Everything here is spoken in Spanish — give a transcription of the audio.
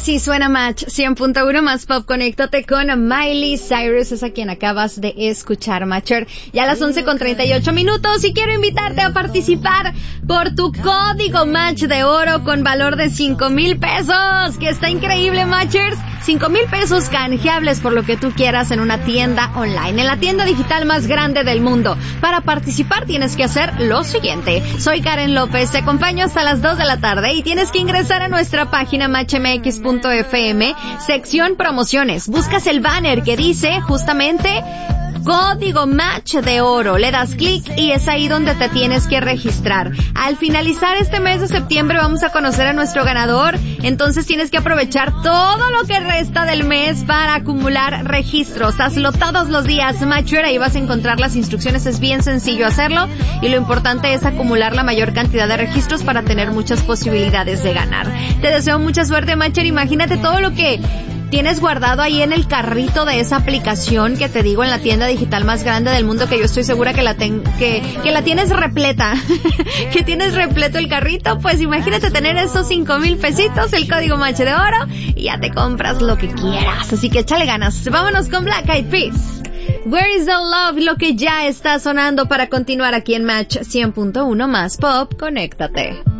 Así suena Match 100.1 más pop. Conéctate con Miley Cyrus, es a quien acabas de escuchar, Matcher. Ya a las 11:38 y quiero invitarte a participar por tu código Match de oro con valor de 5,000 pesos, que está increíble, Matchers. 5,000 pesos canjeables por lo que tú quieras en una tienda online, en la tienda digital más grande del mundo. Para participar tienes que hacer lo siguiente. Soy Karen López, te acompaño hasta las 2 de la tarde y tienes que ingresar a nuestra página matchmx.fm, sección promociones. Buscas el banner que dice justamente código Match de oro, le das clic y es ahí donde te tienes que registrar. Al finalizar este mes de septiembre vamos a conocer a nuestro ganador, entonces tienes que aprovechar todo lo que resta del mes para acumular registros. Hazlo todos los días, Matcher, ahí vas a encontrar las instrucciones, es bien sencillo hacerlo y lo importante es acumular la mayor cantidad de registros para tener muchas posibilidades de ganar. Te deseo mucha suerte, Matcher. Imagínate todo lo que tienes guardado ahí en el carrito de esa aplicación que te digo, en la tienda digital más grande del mundo, que yo estoy segura que la tienes repleta, que tienes repleto el carrito. Pues imagínate tener esos 5,000 pesitos, el código Match de oro, y ya te compras lo que quieras. Así que échale ganas. Vámonos con Black Eyed Peas. Where is the love? Lo que ya está sonando para continuar aquí en Match 100.1 más pop. Conéctate.